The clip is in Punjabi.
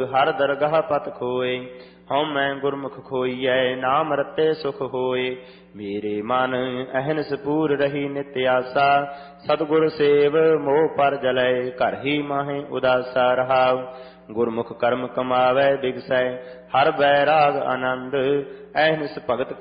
ਹਰ ਦਰਗਾਹ ਪਤ ਖੋਏ। ਹਉ ਮੈਂ ਗੁਰਮੁਖ ਖੋਈਐ ਨਾਮ ਰਤੇ ਸੁਖ ਹੋਏ। ਮੇਰੇ ਮਨ ਅਹਨਿਸ ਪੂਰ ਰਹੀ ਨਿਤ ਆਸਾ। ਸਤਿਗੁਰ ਸੇਵ ਮੋਹ ਪਰ ਜਲੈ ਘਰ ਹੀ ਮਾਹੇ ਉਦਾਸਾ ਰਹਾਉ। ਗੁਰਮੁਖ ਕਰਮ ਕਮਾਵੈ ਬਿਗਸੈ ਹਰ ਬੈਰਾਗ ਆਨੰਦ। ਅਹਨਿਸ ਭਗਤ